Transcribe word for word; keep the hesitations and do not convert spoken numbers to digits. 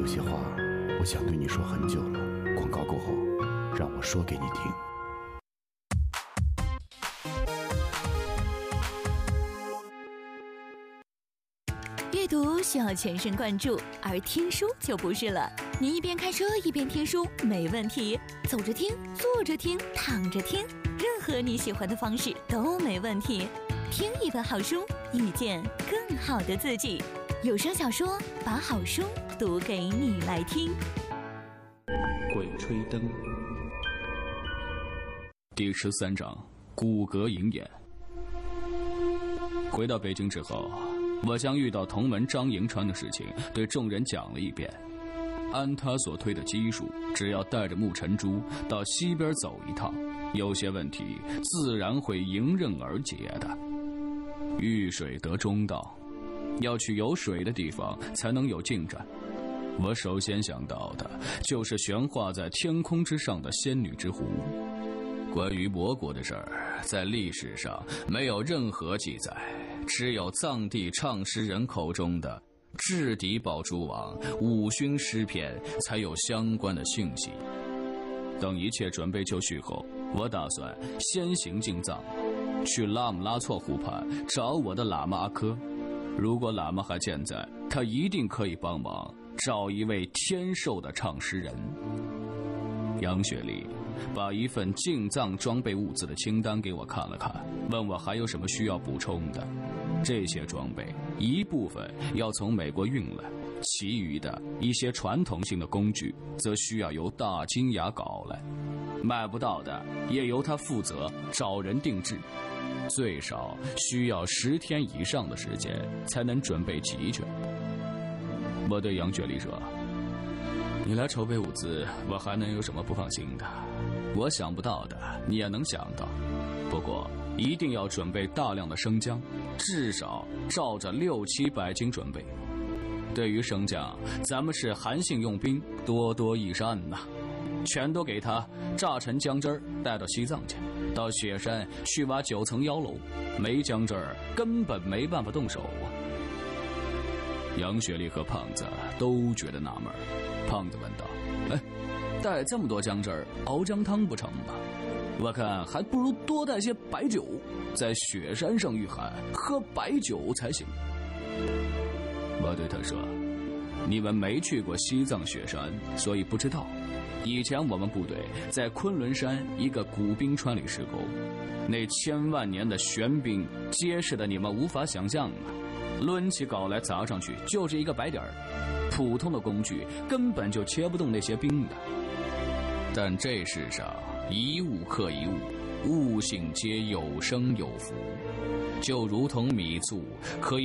有些话我想对你说很久了，广告过后让我说给你听。 阅读需要全神贯注，而听书就不是了。你一边开车一边听书没问题，走着听，坐着听，躺着听，任何你喜欢的方式都没问题。听一本好书，遇见更好的自己。有声小说，把好书读给你来听。 鬼吹灯第十三章，骨骼银眼。回到北京之后，我将遇到同门张迎川的事情对众人讲了一遍。按他所推的基数，只要带着沐尘珠到西边走一趟，有些问题自然会迎刃而解的。遇水得中道，要去有水的地方才能有进展。我首先想到的就是悬挂在天空之上的仙女之湖。关于魔国的事儿，在历史上没有任何记载，只有藏地唱诗人口中的智敌宝珠王五勋诗篇才有相关的信息。等一切准备就绪后，我打算先行进藏，去拉姆拉措湖畔找我的喇嘛阿珂。如果喇嘛还健在，他一定可以帮忙找一位天授的唱诗人。杨雪丽把一份进藏装备物资的清单给我看了看，问我还有什么需要补充的。这些装备一部分要从美国运来，其余的一些传统性的工具则需要由大金牙搞来，买不到的也由他负责找人定制，最少需要十天以上的时间才能准备齐全。我对杨雪丽说，你来筹备物资，我还能有什么不放心的？我想不到的你也能想到，不过一定要准备大量的生姜，至少照着六七百斤准备。对于生姜，咱们是韩信用兵，多多益善呐、啊，全都给他榨成姜汁儿，带到西藏去，到雪山去挖九层妖楼，没姜汁儿根本没办法动手啊。杨雪丽和胖子都觉得纳闷，胖子问道：“哎，带这么多姜汁儿熬姜汤不成吗？我看还不如多带些白酒，在雪山上御寒，喝白酒才行。”我对他说：“你们没去过西藏雪山，所以不知道。以前我们部队在昆仑山一个古冰川里施工，那千万年的玄冰结实的你们无法想象啊！抡起镐来砸上去就是一个白点儿，普通的工具根本就切不动那些冰的。但这世上一物克一物，物性皆有生有福，就如同米醋可以